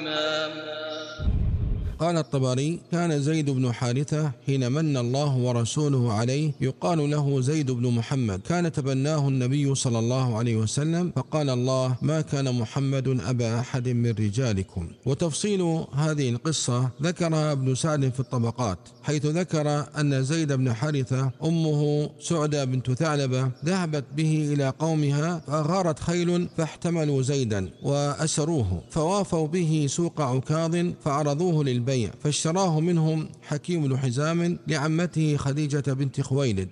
قال الطبري: كان زيد بن حارثة حين من الله ورسوله عليه يقال له زيد بن محمد، كان تبناه النبي صلى الله عليه وسلم، فقال الله: ما كان محمد أبا أحد من رجالكم. وتفصيل هذه القصة ذكرها ابن سعد في الطبقات، حيث ذكر أن زيد بن حارثة أمه سعدة بنت ثعلبة ذهبت به إلى قومها فأغارت خيل فاحتملوا زيدا وأسروه، فوافوا به سوق عكاظ فعرضوه للبيع، فاشتراه منهم حكيم بن حزام لعمته خديجة بنت خويلد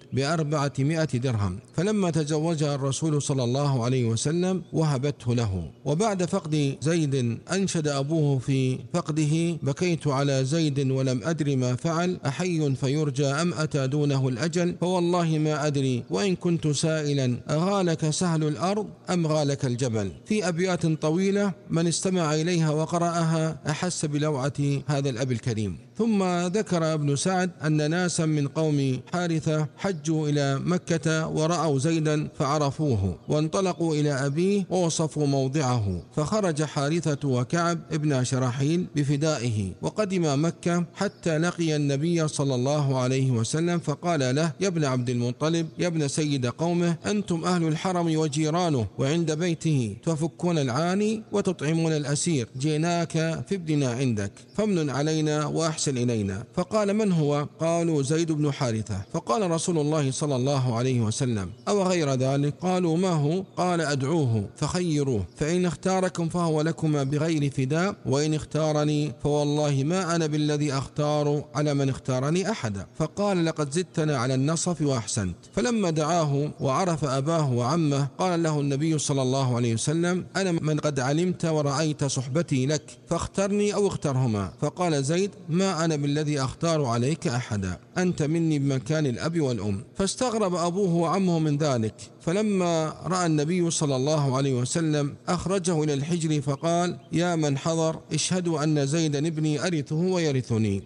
ب400 درهم، فلما تزوجها الرسول صلى الله عليه وسلم وهبته له. وبعد فقد زيد أنشد أبوه في فقده: بكيت على زيد ولم أدر ما فعل، أحي فيرجى أم أتى دونه الأجل، فوالله ما أدري وإن كنت سائلا أغالك سهل الأرض أم غالك الجبل. في أبيات طويلة من استمع إليها وقرأها أحس بلوعة هذا الأب الكريم. ثم ذكر ابن سعد أن ناسا من قوم حارثة حجوا إلى مكة ورأوا زيدا فعرفوه، وانطلقوا إلى أبيه ووصفوا موضعه، فخرج حارثة وكعب ابن شراحيل بفدائه وقدم مكة حتى لقي النبي صلى الله عليه وسلم، فقال له: يا ابن عبد المطلب، يا ابن سيد قومه، أنتم أهل الحرم وجيرانه وعند بيته، تفكون العاني وتطعمون الأسير، جئناك في ابننا عندك، فامنن علينا وأحسن إلينا. فقال: من هو؟ قالوا: زيد بن حارثة. فقال رسول الله صلى الله عليه وسلم: أو غير ذلك؟ قالوا: ما هو؟ قال: أدعوه فخيروه، فإن اختاركم فهو لكما بغير فداء، وإن اختارني فوالله ما أنا بالذي أختار على من اختارني أحدا. فقال: لقد زدتنا على النصف وأحسنت. فلما دعاه وعرف أباه وعمه قال له النبي صلى الله عليه وسلم: أنا من قد علمت ورأيت صحبتي لك، فاخترني أو اخترهما. فقال زيد: ما أنا بالذي أختار عليك أحدا، أنت مني بمكان الأب والأم. فاستغرب أبوه وعمه من ذلك، فلما رأى النبي صلى الله عليه وسلم أخرجه إلى الحجر فقال: يا من حضر، اشهدوا أن زيدا ابني أرثه ويرثني.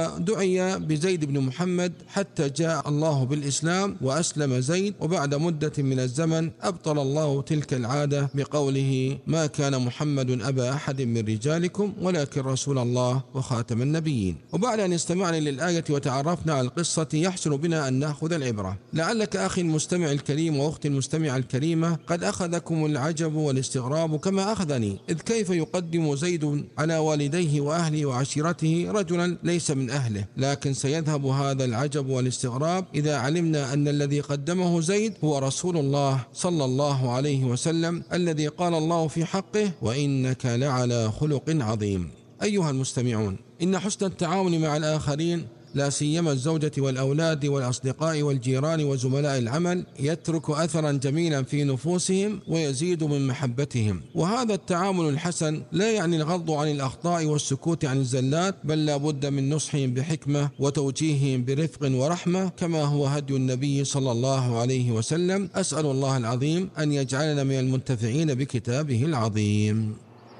ودعي بزيد بن محمد حتى جاء الله بالإسلام وأسلم زيد، وبعد مدة من الزمن أبطل الله تلك العادة بقوله: ما كان محمد أبا أحد من رجالكم ولكن رسول الله وخاتم النبيين. وبعد أن استمعنا للآية وتعرفنا على القصة يحسن بنا أن نأخذ العبرة. لعلك أخي المستمع الكريم وأختي المستمعة الكريمة قد أخذكم العجب والاستغراب كما أخذني، إذ كيف يقدم زيد على والديه وأهله وعشيرته رجلا ليس من أهله؟ لكن سيذهب هذا العجب والاستغراب إذا علمنا أن الذي قدمه زيد هو رسول الله صلى الله عليه وسلم، الذي قال الله في حقه: وإنك لعلى خلق عظيم. أيها المستمعون، إن حسن التعاون مع الآخرين، لا سيما الزوجة والأولاد والأصدقاء والجيران وزملاء العمل، يترك أثرا جميلا في نفوسهم ويزيد من محبتهم. وهذا التعامل الحسن لا يعني الغض عن الأخطاء والسكوت عن الزلات، بل لا بد من نصحهم بحكمة وتوجيههم برفق ورحمة، كما هو هدي النبي صلى الله عليه وسلم. أسأل الله العظيم أن يجعلنا من المنتفعين بكتابه العظيم.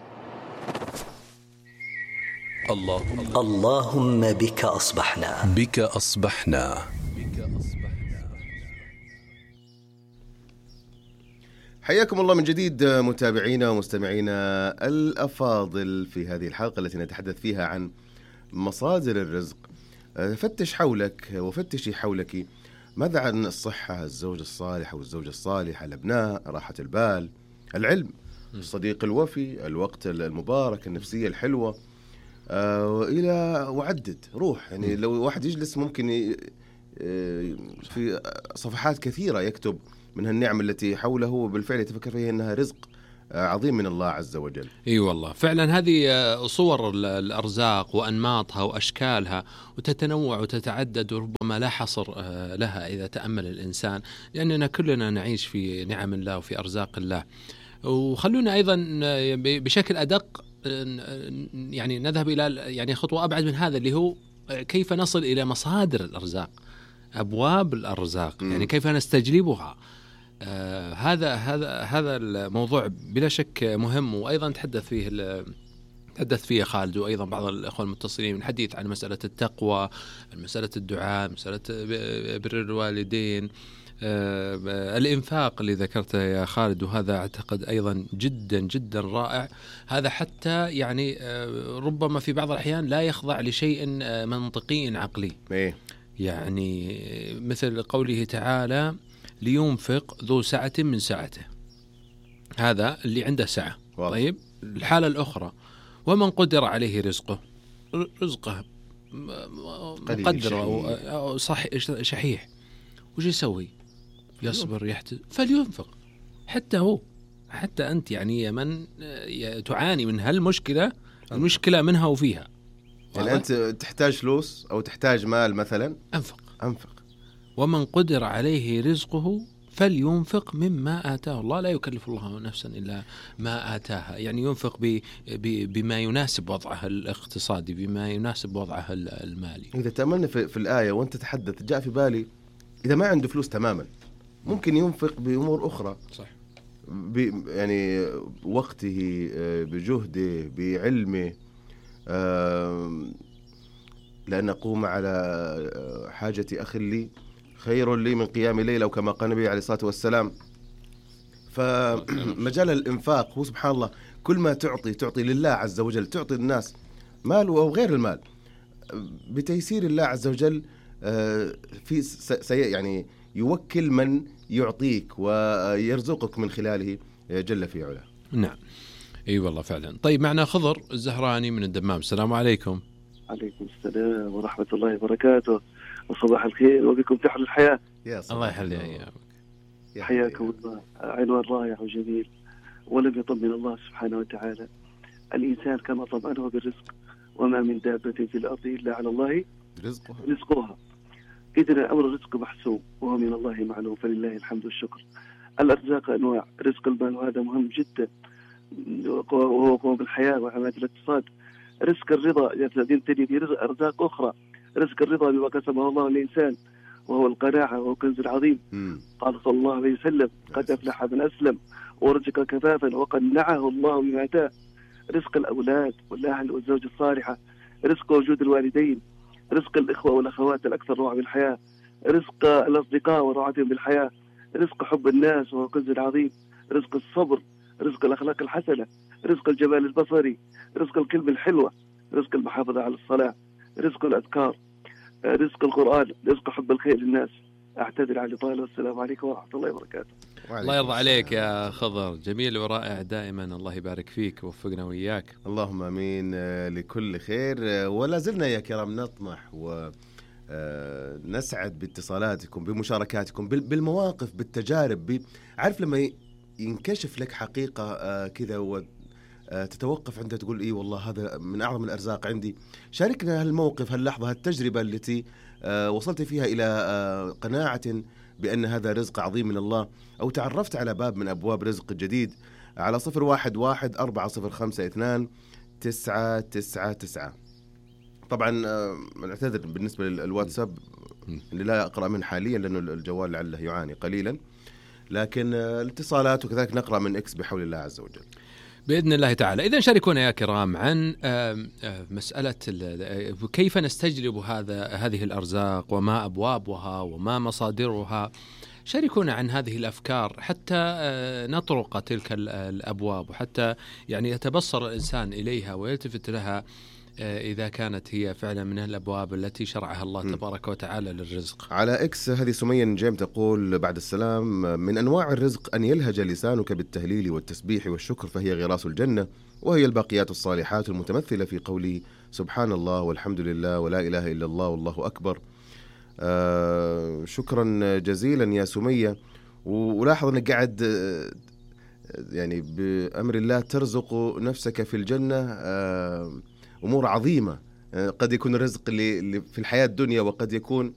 اللهم بك أصبحنا. حياكم الله من جديد متابعينا ومستمعينا الأفاضل في هذه الحلقة التي نتحدث فيها عن مصادر الرزق. فتش حولك وفتشي حولك، ماذا عن الصحة، الزوج الصالح والزوجة الصالحة، الأبناء، راحة البال، العلم، الصديق الوفي، الوقت المبارك، النفسية الحلوة، إلى وعدد روح. يعني لو واحد يجلس ممكن في صفحات كثيرة يكتب من النعم التي حوله، وبالفعل يتفكر فيها أنها رزق عظيم من الله عز وجل. اي والله فعلا هذه صور الأرزاق وأنماطها وأشكالها، وتتنوع وتتعدد، وربما لا حصر لها إذا تأمل الإنسان، لأننا كلنا نعيش في نعم الله وفي أرزاق الله. وخلونا أيضا بشكل أدق يعني نذهب إلى يعني خطوة أبعد من هذا، اللي هو كيف نصل إلى مصادر الأرزاق، أبواب الأرزاق، يعني كيف نستجلبها. هذا الموضوع بلا شك مهم، وأيضا تحدث فيه خالد وأيضا بعض الأخوة المتصلين من الحديث عن مسألة التقوى، مسألة الدعاء، مسألة بر الوالدين، الإنفاق اللي ذكرته يا خالد، وهذا أعتقد أيضا جدا جدا رائع. هذا حتى يعني ربما في بعض الأحيان لا يخضع لشيء منطقي عقلي، يعني مثل قوله تعالى لينفق ذو سعة من سعته، هذا اللي عنده سعة. طيب الحالة الأخرى ومن قدر عليه رزقه مقدر أو شحيح، وش يسوي؟ يصبر يحتسب فلينفق. حتى هو، حتى أنت يعني من تعاني من هالمشكلة، المشكلة منها وفيها، يعني أنت تحتاج فلوس أو تحتاج مال مثلا، أنفق. ومن قدر عليه رزقه فلينفق مما آتاه الله، لا يكلف الله نفسا إلا ما آتاها، يعني ينفق بما يناسب وضعها الاقتصادي، بما يناسب وضعها المالي. إذا تأملنا في الآية وأنت تحدث، جاء في بالي إذا ما عنده فلوس تماما ممكن ينفق بأمور أخرى، صح، يعني وقته، بجهده، بعلمه، لأن أقوم على حاجة أخي لي خير لي من قيام ليلة، وكما قال النبي عليه الصلاة والسلام. فمجال الإنفاق هو سبحان الله كل ما تعطي لله عز وجل، تعطي الناس مال أو غير المال بتيسير الله عز وجل، في يعني يوكل من يعطيك ويرزقك من خلاله جل في علاه. نعم، اي والله فعلا. طيب معنا خضر الزهراني من الدمام. السلام عليكم. عليكم السلام ورحمة الله وبركاته، وصباح الخير وبكم تحر الحياة. الله يحلي ايامك. حياكم الله. عنوان رائع وجميل. ولم يطمن الله سبحانه وتعالى الإنسان كما طمأنه بالرزق، وما من دابة في الأرض إلا على الله رزقها. إذن أمر الرزق محسوم وهو من الله معلوم، فلله الحمد والشكر. الأرزاق أنواع، رزق المال وهذا مهم جدا وهو قوم بالحياة وعماد الاقتصاد. رزق الرضا ينتهي في أرزاق أخرى، رزق الرضا بما قسمه الله للإنسان وهو القناعة وهو كنز عظيم. قال صلى الله عليه وسلم قد أفلح من أسلم ورزق كفافا وقنعه الله بما آتاه. رزق الأولاد والأهل والزوجة الصالحة، رزق وجود الوالدين، رزق الإخوة والأخوات الأكثر روعة بالحياة، رزق الأصدقاء وروعتهم بالحياة، رزق حب الناس وهو كنز عظيم، رزق الصبر، رزق الأخلاق الحسنة، رزق الجمال البصري، رزق الكلمة الحلوة، رزق المحافظة على الصلاة، رزق الأذكار، رزق القرآن، رزق حب الخير للناس. أعتذر على الإطالة، والسلام عليكم ورحمة الله وبركاته. الله يرضى عليك يا خضر، جميل ورائع دائما، الله يبارك فيك ووفقنا وإياك. اللهم أمين لكل خير. ولا زلنا يا كرام نطمح ونسعد باتصالاتكم، بمشاركاتكم، بالمواقف، بالتجارب. عارف لما ينكشف لك حقيقة كذا وتتوقف عندها تقول إيه والله هذا من أعظم الأرزاق عندي. شاركنا هالموقف، هاللحظة، هالتجربة التي وصلت فيها إلى قناعة بأن هذا رزق عظيم من الله، أو تعرفت على باب من أبواب رزق جديد، على 0114052999. طبعا نعتذر بالنسبة للواتساب اللي لا أقرأ منه حاليا لأنه الجوال لعله يعاني قليلا، لكن الاتصالات وكذلك نقرأ من إكس بحول الله عز وجل بإذن الله تعالى. إذن شاركونا يا كرام عن مسألة كيف نستجلب هذه الأرزاق، وما أبوابها وما مصادرها. شاركونا عن هذه الأفكار حتى نطرق تلك الأبواب، وحتى يعني يتبصر الإنسان إليها ويلتفت لها إذا كانت هي فعلا من الأبواب التي شرعها الله تبارك وتعالى للرزق. على إكس هذه سمية نجيم تقول بعد السلام: من أنواع الرزق أن يلهج لسانك بالتهليل والتسبيح والشكر، فهي غراس الجنة، وهي الباقيات الصالحات المتمثلة في قوله سبحان الله والحمد لله ولا إله إلا الله والله أكبر. شكرا جزيلا يا سمية. ولاحظ أنك قاعد يعني بأمر الله ترزق نفسك في الجنة أمور عظيمة. قد يكون الرزق اللي في الحياة الدنيا، وقد يكون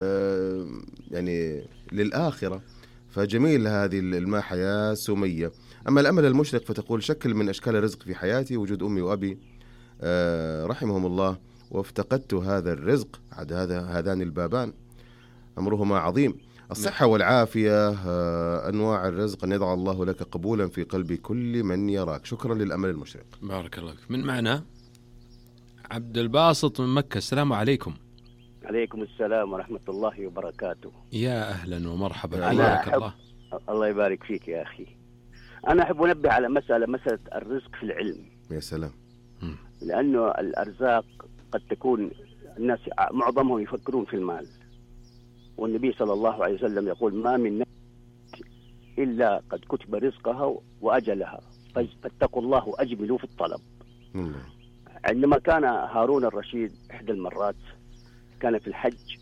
يعني للآخرة. فجميل هذه الماحة يا سمية. أما الأمل المشرق فتقول: شكل من أشكال الرزق في حياتي وجود أمي وأبي رحمهم الله، وافتقدت هذا الرزق. عاد هذان البابان أمرهما عظيم. الصحة والعافية أنواع الرزق أن يضع الله لك قبولا في قلب كل من يراك. شكرا للأمل المشرق. بارك الله. من معنا عبد الباسط من مكة. السلام عليكم. عليكم السلام ورحمة الله وبركاته. يا أهلا ومرحبا، حياك الله. الله يبارك فيك يا أخي. أنا أحب أنبه على مسألة الرزق في العلم. يا سلام. لأنه الأرزاق قد تكون الناس معظمهم يفكرون في المال، والنبي صلى الله عليه وسلم يقول ما من نفس إلا قد كتب رزقها وأجلها فاتقوا الله وأجملوا في الطلب. عندما كان هارون الرشيد إحدى المرات كان في الحج،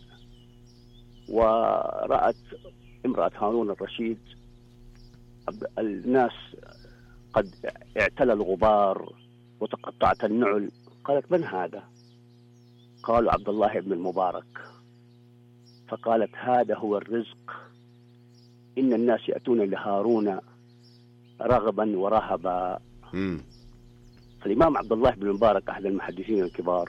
ورأت امرأة هارون الرشيد الناس قد اعتلى الغبار وتقطعت النعل، قالت من هذا؟ قالوا عبد الله بن المبارك. فقالت هذا هو الرزق، إن الناس يأتون لهارون رغبا ورهبا. فالإمام عبد الله بن المبارك أحد المحدثين الكبار،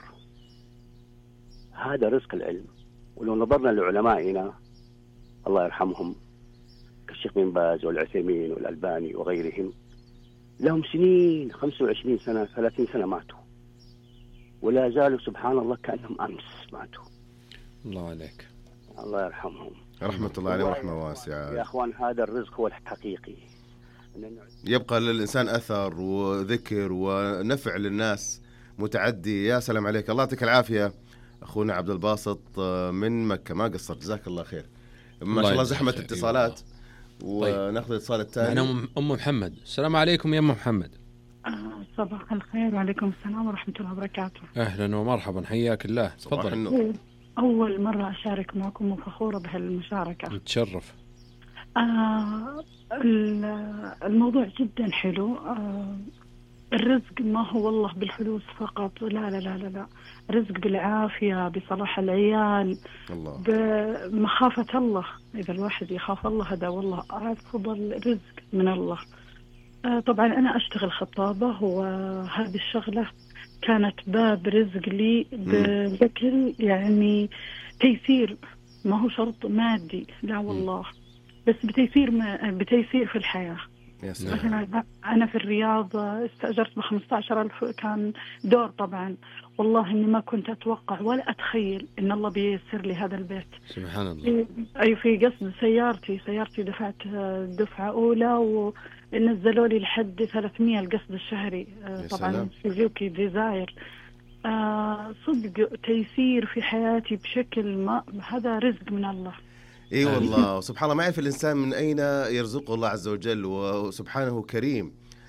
هذا رزق العلم. ولو نظرنا لعلمائنا الله يرحمهم كالشيخ بن باز والعثيمين والألباني وغيرهم، لهم سنين 25 سنة 30 سنة ماتوا، ولا زالوا سبحان الله كأنهم أمس ماتوا. الله عليك. الله يرحمهم. رحمة الله عليه ورحمة واسعة. يا أخوان هذا الرزق هو الحقيقي، يبقى للإنسان أثر وذكر ونفع للناس متعدي. يا سلام عليك، الله يعطيك العافية أخونا عبد الباسط من مكة، ما قصرت، جزاك الله خير. ما شاء الله زحمة اتصالات. وناخذ الاتصال الثاني. أنا أم محمد. السلام عليكم يا أم محمد. صباح الخير وعليكم السلام ورحمة الله وبركاته. أهلا ومرحبا، حياك الله، تفضل. أول مرة أشارك معكم وفخورة بهالمشاركة. متشرف. الموضوع جدا حلو. الرزق ما هو والله بالفلوس فقط، لا لا لا لا لا، رزق بالعافية، بصلاح العيال، الله. بمخافة الله. إذا الواحد يخاف الله هذا والله أفضل رزق من الله. طبعا أنا أشتغل خطابة، وهذه الشغلة كانت باب رزق لي بشكل يعني تيسير، ما هو شرط مادي، لا والله، بس بتيسير في الحياة. مثلا أنا في الرياض استأجرت ب15,000، كان دور طبعا، والله إني ما كنت أتوقع ولا أتخيل إن الله بيسر لي هذا البيت. سبحان الله. أي في قصد سيارتي دفعت دفعة أولى ونزلوا لي لحد 300 القصد الشهري. طبعا سوزوكي ديزاير. صدق تيسير في حياتي بشكل ما، هذا رزق من الله. اي والله، سبحان الله، ما يعرف الإنسان من أين يرزقه الله عز وجل، وسبحانه كريم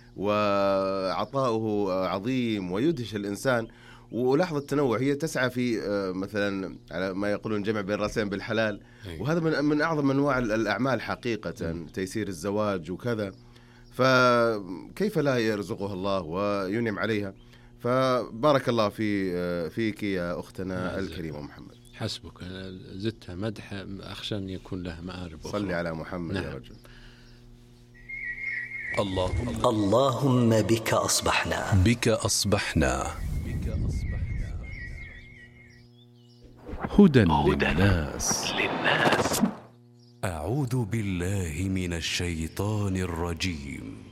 وعطاؤه عظيم ويدهش الإنسان. ولاحظ التنوع، هي تسعى في مثلا على ما يقولون جمع بين راسين بالحلال، وهذا من أعظم أنواع الأعمال حقيقة، تيسير الزواج وكذا. فكيف لا يرزقها الله وينعم عليها؟ فبارك الله فيك يا أختنا الكريمة محمد. حسبك، زدتها مدح أخشى أن يكون له مآرب. صلي على محمد. نعم. يا رجل. اللهم بك أصبحنا هدى للناس. أعوذ بالله من الشيطان الرجيم.